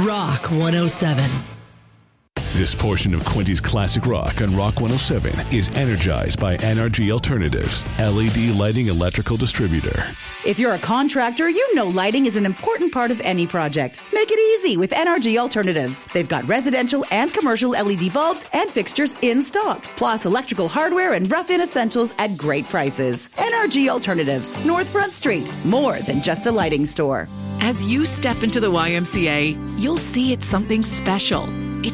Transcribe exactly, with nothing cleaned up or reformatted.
Rock one oh seven. This portion of Quinty's Classic Rock on Rock one oh seven is energized by N R G Alternatives, L E D lighting electrical distributor. If you're a contractor, you know lighting is an important part of any project. Make it easy with N R G Alternatives. They've got residential and commercial L E D bulbs and fixtures in stock, plus electrical hardware and rough-in essentials at great prices. N R G Alternatives, North Front Street. More than just a lighting store. As you step into the Y M C A, you'll see it's something special.